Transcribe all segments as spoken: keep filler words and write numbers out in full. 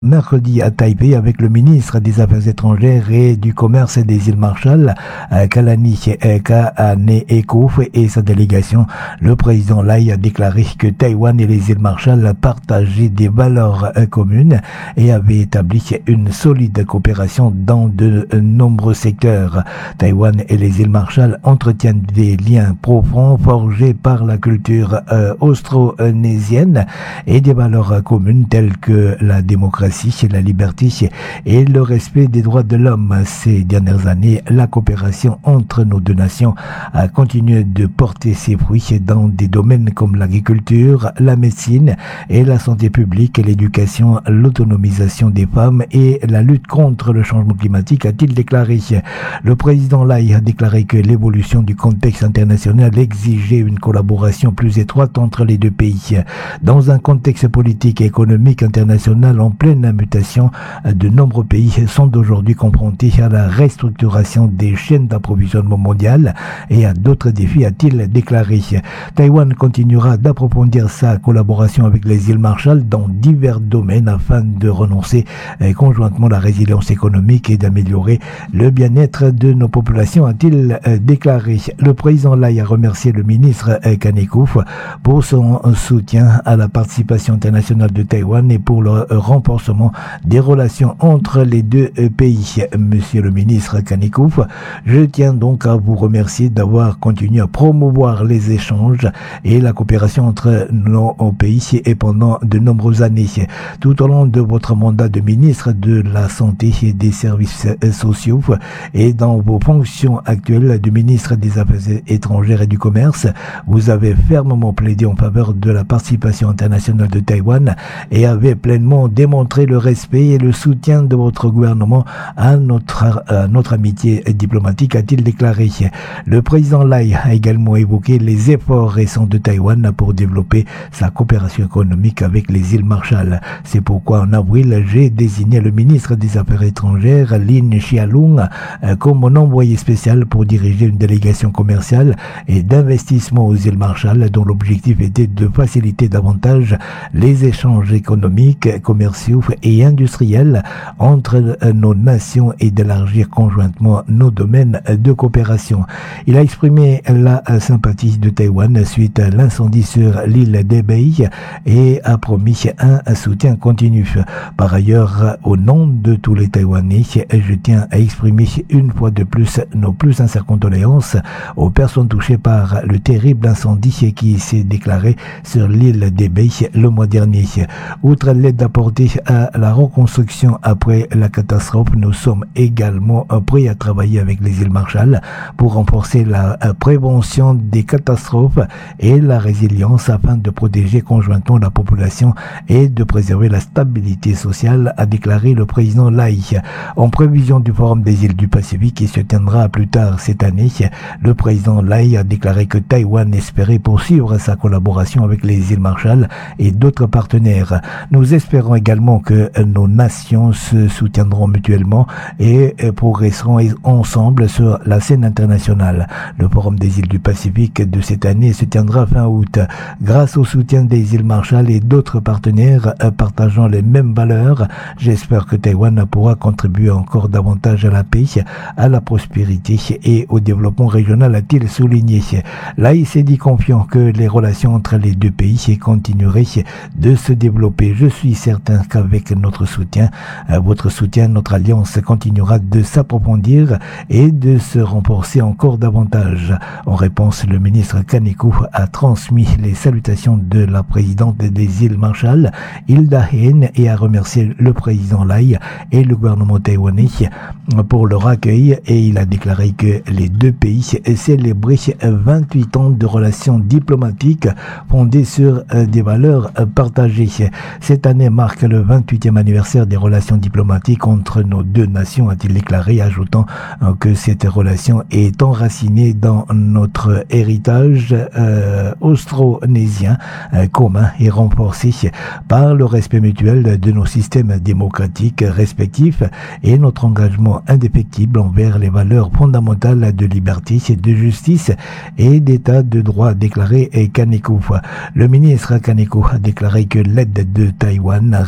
mercredi à Taipei avec le ministre des Affaires étrangères et du Commerce des îles Marshall, Kalani Kaneekov, et sa délégation. Le président Lai a déclaré que Taïwan et les îles Marshall partageaient des valeurs communes et avaient établi une solide coopération dans de nombreux secteurs. Taïwan et les îles Marshall entretiennent des liens profonds forgés par la culture euh, austronésienne et des valeurs communes telles que la démocratie, la liberté et le respect des droits de l'homme. Ces dernières années, la coopération entre nos deux nations a continué de porter ses fruits dans des domaines comme l'agriculture, la médecine et la santé publique, l'éducation, l'autonomisation des femmes et la lutte contre le changement climatique, a-t-il déclaré. Le président Lai a déclaré que l'évolution du contexte international exigeait une collaboration plus étroite entre les deux pays. Dans un contexte politique et économique international en pleine mutation, de nombreux pays sont aujourd'hui confrontés à la restructuration des chaînes d'approvisionnement mondiales et à d'autres défis, a-t-il déclaré. Taïwan continuera d'approfondir sa collaboration avec les îles Marshall dans divers domaines afin de renoncer conjointement la résilience économique et d'améliorer le bien-être de nos populations, a-t-il déclaré. Le président Lai a remercié le ministre Kaneekov pour son soutien à la participation internationale de Taïwan et pour le renforcement des relations entre les deux pays. Monsieur le ministre Kaneekov, je tiens donc à vous remercier d'avoir continué à promouvoir les échanges et la coopération entre nos pays et pendant de nombreuses années. Tout au long de votre mandat de ministre de la Santé et des Services sociaux et dans vos fonctions actuelles de ministre des Affaires étrangères et du Commerce, vous avez fermement plaidé en faveur de la participation internationale de Taïwan et avez pleinement démontré le respect et le soutien de votre gouvernement à notre, à notre amitié diplomatique, a-t-il déclaré. Le président Lai a également évoqué les efforts récents de Taïwan pour développer sa coopération économique avec les îles Marshall. C'est pourquoi en avril, j'ai désigné le ministre des Affaires étrangères, Lin Chialung, comme mon envoyé spécial pour diriger une délégation commerciale et d'investissement aux îles Marshall dont l'objectif était de faciliter davantage les échanges économiques, commerciaux et industriels entre nos nations et d'élargir conjointement nos domaines de coopération. Il a exprimé la sympathie de Taïwan suite à l'incendie sur l'île d'Ebei et a promis un soutien continu. Par ailleurs, au nom de tous les Taïwanais, je tiens à exprimer une fois de plus nos plus sincères condoléances aux personnes touchées par le terrible incendie qui s'est déclaré sur l'île d'Ebei le mois dernier. Outre l'aide apportée à la reconstruction après la catastrophe, nous sommes également prêts à travailler avec les îles Marshall pour renforcer la prévention des catastrophes et la résilience afin de protéger conjointement la population et de préserver la stabilité sociale, a déclaré le président Lai. En prévision du Forum des îles du Pacifique qui se tiendra plus tard cette année, le président Lai a déclaré que Taïwan espérait poursuivre sa collaboration avec les îles Marshall et d'autres partenaires. Nous espérons également que nos nations se soutiendront mutuellement et progresseront ensemble sur la scène internationale. Le Forum des îles du Pacifique de cette année se tiendra fin août. Grâce au soutien des îles Marshall et d'autres partenaires partageant les mêmes valeurs, j'espère que Taïwan pourra contribuer encore davantage à la paix, à la prospérité et au développement régional, a-t-il souligné. Là, il s'est dit confiant que les relations entre les deux pays continueraient de se développer. Je suis certain qu'avec notre soutien, votre soutien, notre alliance continuera de s'approfondir et de se renforcer encore davantage. En réponse, le ministre Kaneekov a transmis les salutations de la présidente des îles Marshall, Hilda Heine, et a remercié le président Lai et le gouvernement taïwanais pour leur accueil, et il a déclaré que les deux pays célébraient vingt-huit ans de relations diplomatiques fondées sur des valeurs partagées. Cette année marque le vingt-huitième anniversaire des relations diplomatiques entre nos deux nations, a-t-il déclaré, ajoutant que cette relation est enracinée dans notre héritage euh, austronésien euh, commun et renforcée par le respect mutuel de nos systèmes démocratiques respectifs et notre engagement indéfectible envers les valeurs fondamentales de liberté, de justice et d'état de droit, déclaré Kaneekov. Le ministre Kaneekov a déclaré que l'aide de Taïwan restait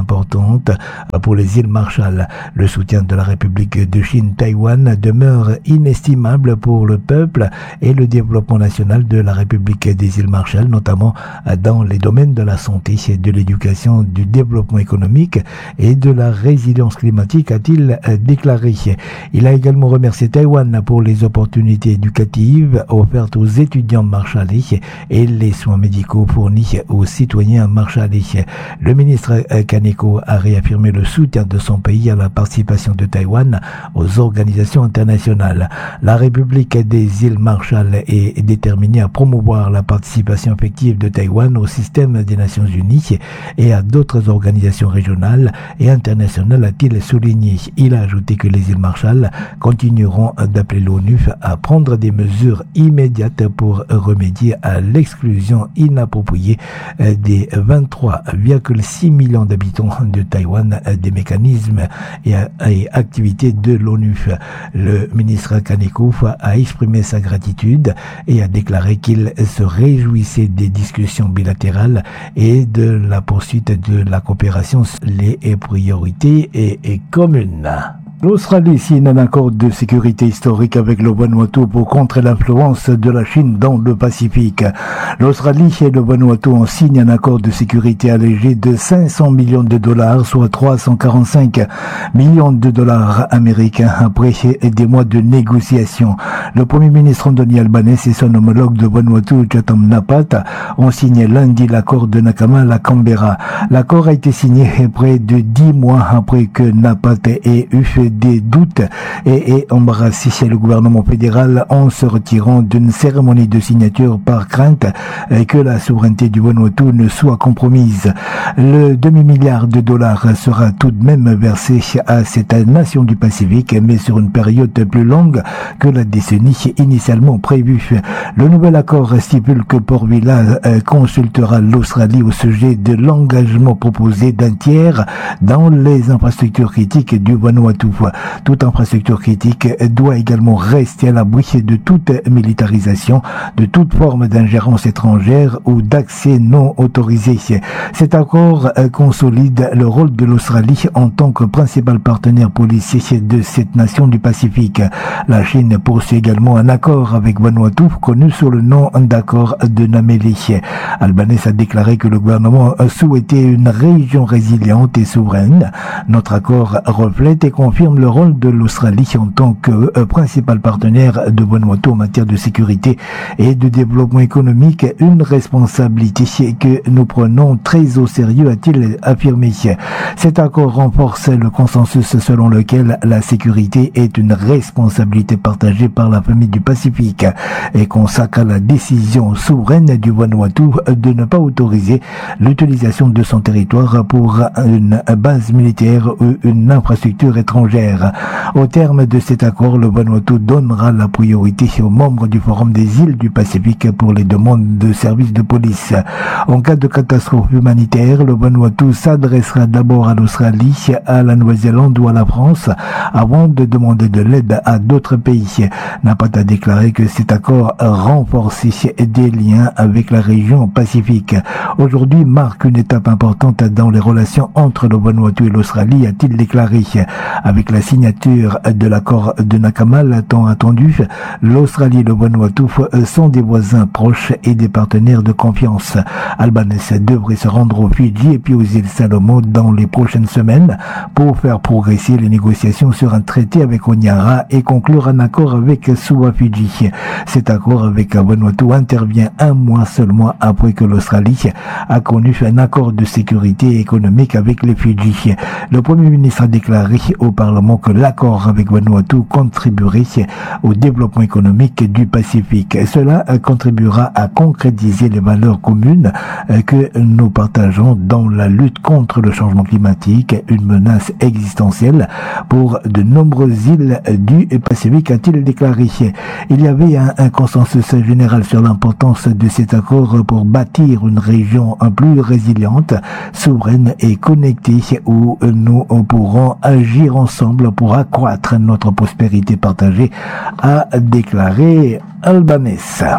importante pour les îles Marshall. Le soutien de la République de Chine Taïwan demeure inestimable pour le peuple et le développement national de la République des îles Marshall, notamment dans les domaines de la santé, de l'éducation, du développement économique et de la résilience climatique, a-t-il déclaré. Il a également remercié Taïwan pour les opportunités éducatives offertes aux étudiants marshallais et les soins médicaux fournis aux citoyens marshallais. Le ministre Kaneko a réaffirmé le soutien de son pays à la participation de Taïwan aux organisations internationales. La République des îles Marshall est déterminée à promouvoir la participation effective de Taïwan au système des Nations Unies et à d'autres organisations régionales et internationales, a-t-il souligné. Il a ajouté que les îles Marshall continueront d'appeler l'ONU à prendre des mesures immédiates pour remédier à l'exclusion inappropriée des vingt-trois virgule six millions d'habitants de Taïwan des mécanismes et, et activités de l'ONU. Le ministre Kaneko a exprimé sa gratitude et a déclaré qu'il se réjouissait des discussions bilatérales et de la poursuite de la coopération. Les priorités et, et communes. L'Australie signe un accord de sécurité historique avec le Vanuatu pour contrer l'influence de la Chine dans le Pacifique. L'Australie et le Vanuatu ont signé un accord de sécurité allégé de cinq cents millions de dollars, soit trois cent quarante-cinq millions de dollars américains après des mois de négociations. Le Premier ministre Anthony Albanese et son homologue de Vanuatu, Chatham Napat, ont signé lundi l'accord de Nakamal à Canberra. L'accord a été signé près de dix mois après que Napat ait eu des doutes et, et embrassé le gouvernement fédéral en se retirant d'une cérémonie de signature par crainte que la souveraineté du Vanuatu ne soit compromise. Le demi-milliard de dollars sera tout de même versé à cette nation du Pacifique, mais sur une période plus longue que la décennie initialement prévue. Le nouvel accord stipule que Port Vila consultera l'Australie au sujet de l'engagement proposé d'un tiers dans les infrastructures critiques du Vanuatu. Toute infrastructure critique doit également rester à l'abri de toute militarisation, de toute forme d'ingérence étrangère ou d'accès non autorisé. Cet accord consolide le rôle de l'Australie en tant que principal partenaire policier de cette nation du Pacifique. La Chine poursuit également un accord avec Vanuatu connu sous le nom d'accord de Nameli. Albanese a déclaré que le gouvernement souhaitait une région résiliente et souveraine. Notre accord reflète et confirme le rôle de l'Australie en tant que euh, principal partenaire de Vanuatu en matière de sécurité et de développement économique, une responsabilité que nous prenons très au sérieux, a-t-il affirmé. Cet accord renforce le consensus selon lequel la sécurité est une responsabilité partagée par la famille du Pacifique et consacre la décision souveraine du Vanuatu de ne pas autoriser l'utilisation de son territoire pour une base militaire ou une infrastructure étrangère. Au terme de cet accord, le Vanuatu donnera la priorité aux membres du Forum des îles du Pacifique pour les demandes de services de police. En cas de catastrophe humanitaire, le Vanuatu s'adressera d'abord à l'Australie, à la Nouvelle-Zélande ou à la France avant de demander de l'aide à d'autres pays. Napat a déclaré que cet accord renforçait des liens avec la région Pacifique. Aujourd'hui marque une étape importante dans les relations entre le Vanuatu et l'Australie, a-t-il déclaré. Avec la signature de l'accord de Nakamal tant attendu, l'Australie et le Vanuatu sont des voisins proches et des partenaires de confiance. Albanese devrait se rendre aux Fidji et puis aux îles Salomon dans les prochaines semaines pour faire progresser les négociations sur un traité avec Honiara et conclure un accord avec Suva Fidji. Cet accord avec Vanuatu intervient un mois seulement après que l'Australie a connu un accord de sécurité économique avec les Fidji. Le Premier ministre a déclaré au Parlement que l'accord avec Vanuatu contribuerait au développement économique du Pacifique. Cela contribuera à concrétiser les valeurs communes que nous partageons dans la lutte contre le changement climatique, une menace existentielle pour de nombreuses îles du Pacifique, a-t-il déclaré. Il y avait un, un consensus général sur l'importance de cet accord pour bâtir une région plus résiliente, souveraine et connectée où nous pourrons agir ensemble pour accroître notre prospérité partagée, a déclaré Albanese.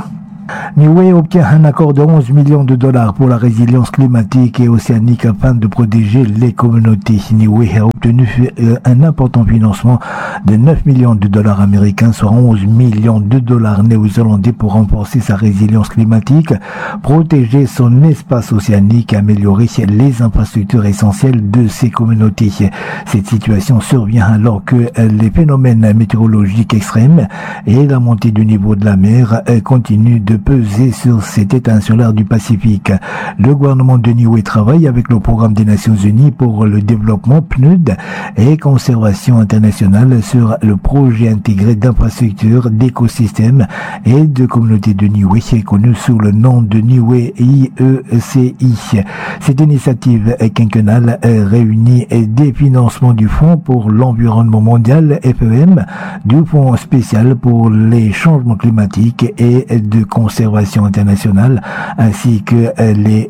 Niue obtient un accord de onze millions de dollars pour la résilience climatique et océanique afin de protéger les communautés. Niue a obtenu un important financement de neuf millions de dollars américains, soit onze millions de dollars néo-zélandais pour renforcer sa résilience climatique, protéger son espace océanique et améliorer les infrastructures essentielles de ces communautés. Cette situation survient alors que les phénomènes météorologiques extrêmes et la montée du niveau de la mer continuent de peser sur cet état insulaire du Pacifique. Le gouvernement de Niue travaille avec le programme des Nations Unies pour le développement P N U D et conservation internationale sur le projet intégré d'infrastructures, d'écosystèmes et de communautés de Niue, connu sous le nom de Niue I E C I. Cette initiative quinquennale réunit des financements du Fonds pour l'environnement mondial F E M, du Fonds spécial pour les changements climatiques et de conservation internationale, ainsi que les,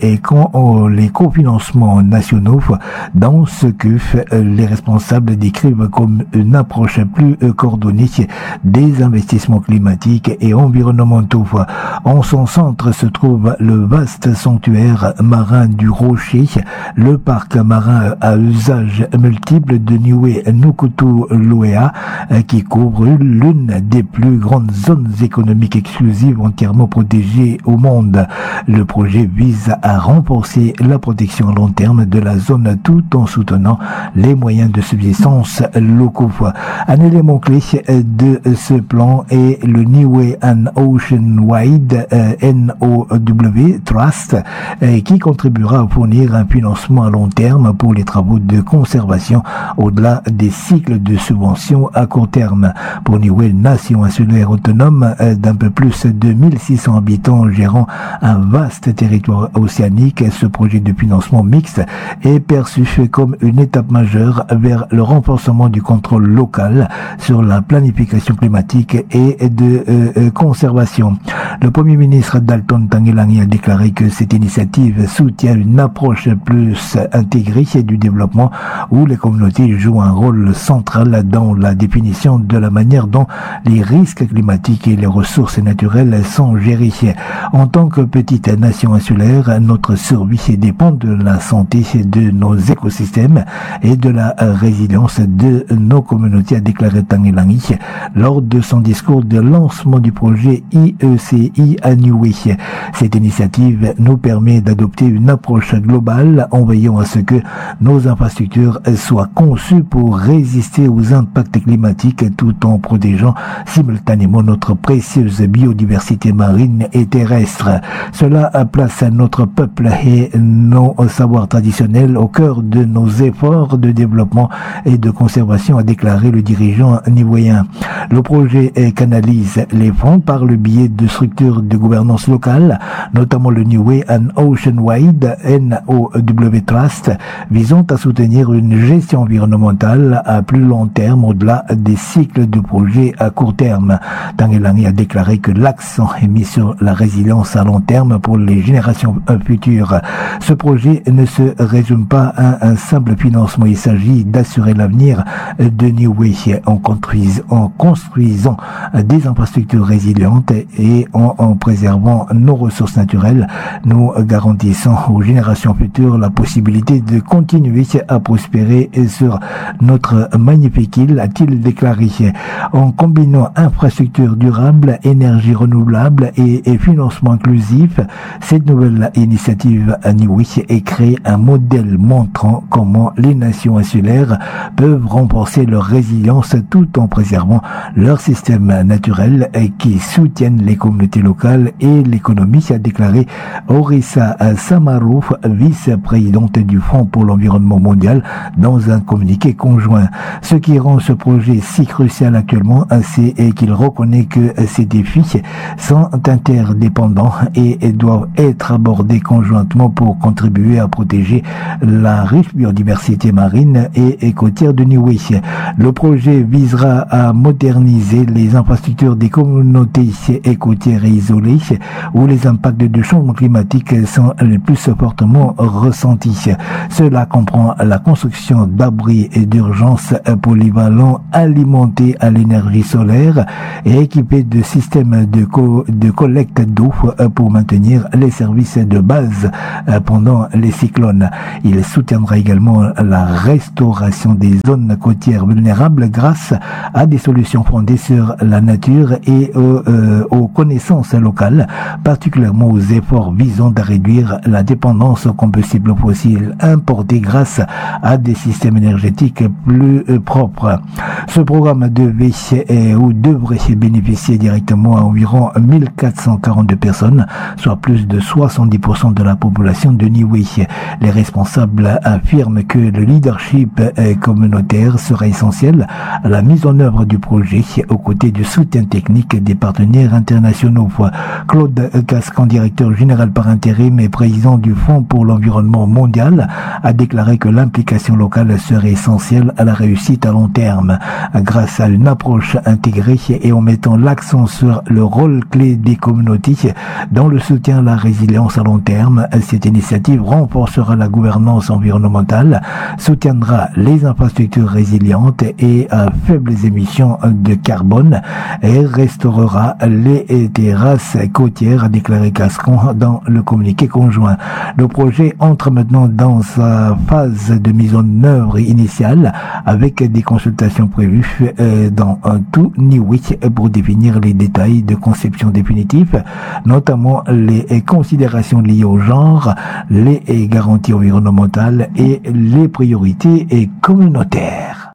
les cofinancements nationaux, dans ce que les responsables décrivent comme une approche plus coordonnée des investissements climatiques et environnementaux. En son centre se trouve le vaste sanctuaire marin du Rocher, le parc marin à usage multiple de Niue Nukutu-Luea, qui couvre l'une des plus grandes zones économiques exclusives entièrement protégées au monde. Le projet vise à renforcer la protection à long terme de la zone tout en soutenant les moyens de subsistance locaux. Un élément clé de ce plan est le Niue and Ocean Wide N O W Trust, qui contribuera à fournir un financement à long terme pour les travaux de conservation au-delà des cycles de subventions à court terme. Pour Niue, nation insulaire autonome d'un peu plus de mille six cents habitants gérant un vaste territoire océanique, ce projet de financement mixte est perçu comme une étape majeure vers le renforcement du contrôle local sur la planification climatique et de euh, conservation. Le Premier ministre Dalton Tanguelangi a déclaré que cette initiative soutient une approche plus intégrée du développement où les communautés jouent un rôle central dans la définition de la manière dont les risques climatiques et les ressources naturelles sont gérés. En tant que petite nation insulaire, notre survie dépend de la santé de nos écosystèmes et de la résilience de nos communautés, a déclaré Tanguelangi lors de son discours de lancement du projet I E C I à Niue. Cette initiative nous permet d'adopter une approche globale en veillant à ce que nos infrastructures soient conçues pour résister aux impacts climatiques tout en protégeant simultanément notre précieuse biodiversité marine et terrestre. Cela place notre peuple et nos savoirs traditionnels au cœur de nos efforts de développement et de conservation, a déclaré le dirigeant niveauien. Le projet canalise les fonds par le biais de structures de gouvernance locale, notamment le Niue and Ocean Wide N O W Trust, visant à soutenir une gestion environnementale à plus long terme au-delà des cycles de projets à court terme. Tanguelangi a déclaré que l'accent est mis sur la résilience à long terme pour les générations futures. Ce projet ne se résume pas à un simple financement, il s'agit d'assurer l'avenir de Niue en construisant, en construisant des infrastructures résilientes et en, en préservant nos ressources naturelles. Nous garantissons aux générations futures la possibilité de continuer à prospérer sur notre magnifique île, a-t-il déclaré. En combinant infrastructures durables, énergie renouvelable et, et financement inclusif, cette nouvelle initiative à Niue est créée un modèle montrant comment les nations insulaires peuvent renforcer leur résilience tout en préservant leur système naturel qui soutiennent les communautés locales et l'économie, a déclaré Orissa Samaru, vice-présidente du Fonds pour l'environnement mondial, dans un communiqué conjoint. Ce qui rend ce projet si crucial actuellement, c'est qu'il reconnaît que ces défis sont interdépendants et doivent être abordés conjointement pour contribuer à protéger la riche biodiversité marine marine et, et côtière de Niue. Le projet visera à moderniser les infrastructures des communautés et côtières isolées où les impacts du changement climatique sont les plus fortement ressentis. Cela comprend la construction d'abris d'urgence polyvalents alimentés à l'énergie solaire et équipés de systèmes de, co- de collecte d'eau pour maintenir les services de base pendant les cyclones. Il soutiendra également la restauration des zones côtières vulnérables grâce à des solutions fondées sur la nature et aux, euh, aux connaissances locales, particulièrement aux efforts visant à réduire la dépendance aux combustibles fossiles importés grâce à des systèmes énergétiques plus euh, propres. Ce programme devait euh, ou devrait bénéficier directement à environ mille quatre cent quarante-deux personnes, soit plus de soixante-dix pour cent de la population de Niue. Les responsables affirment que le leadership euh, communautaire sera essentiel à la mise en œuvre du projet aux côtés du soutien technique des partenaires internationaux. Claude Cascan, directeur général par intérim et président du Fonds pour l'environnement mondial, a déclaré que l'implication locale serait essentielle à la réussite à long terme. Grâce à une approche intégrée et en mettant l'accent sur le rôle clé des communautés dans le soutien à la résilience à long terme, cette initiative renforcera la gouvernance environnementale, soutiendra les infrastructures résilientes et à faibles émissions de carbone et restaurera les terrasses côtières, a déclaré Cascon dans le communiqué conjoint. Le projet entre maintenant dans sa phase de mise en œuvre initiale avec des consultations prévues dans tout Niue pour définir les détails de conception définitive, notamment les considérations liées au genre, les garanties environnementales et les priorités communautaires.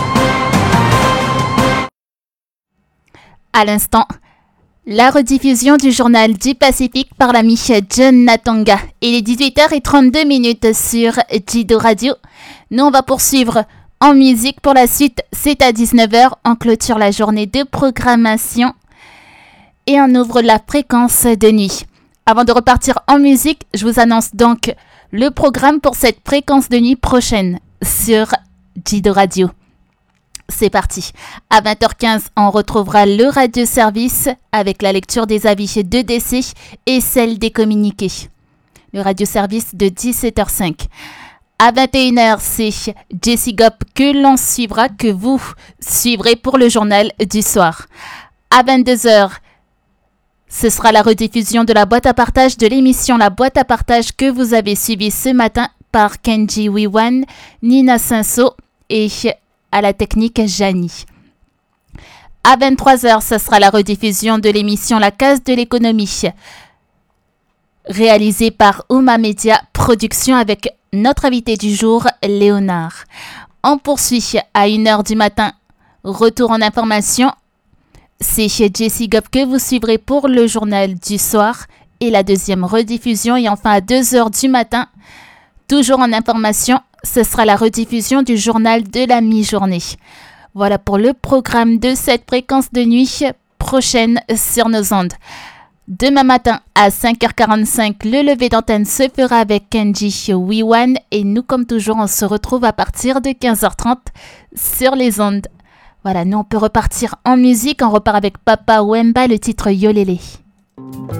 À l'instant, la rediffusion du journal du Pacifique par l'ami John Natanga. Il est dix-huit heures trente-deux minutes sur Jido Radio. Nous, on va poursuivre en musique pour la suite. C'est à dix-neuf heures. On clôture la journée de programmation et on ouvre la fréquence de nuit. Avant de repartir en musique, je vous annonce donc le programme pour cette fréquence de nuit prochaine sur Jido Radio. C'est parti. À vingt heures quinze, on retrouvera le radio-service avec la lecture des avis de décès et celle des communiqués. Le radio-service de dix-sept heures cinq. À vingt et une heures, c'est Jessie Gop que l'on suivra, que vous suivrez pour le journal du soir. À vingt-deux heures, ce sera la rediffusion de la boîte à partage de l'émission La boîte à partage que vous avez suivie ce matin par Kenji Wiwan, Nina Cinso et à la technique Janie. À vingt-trois heures, ce sera la rediffusion de l'émission La Case de l'économie, réalisée par Ouma Media Production avec notre invité du jour, Léonard. On poursuit à une heure du matin. Retour en information. C'est chez Jessie Gop que vous suivrez pour le journal du soir et la deuxième rediffusion. Et enfin à deux heures du matin, toujours en information, ce sera la rediffusion du journal de la mi-journée. Voilà pour le programme de cette fréquence de nuit prochaine sur nos ondes. Demain matin à cinq heures quarante-cinq, le lever d'antenne se fera avec Kenji Wiwan et nous, comme toujours, on se retrouve à partir de quinze heures trente sur les ondes. Voilà, nous on peut repartir en musique, on repart avec Papa Wemba, le titre Yolélé.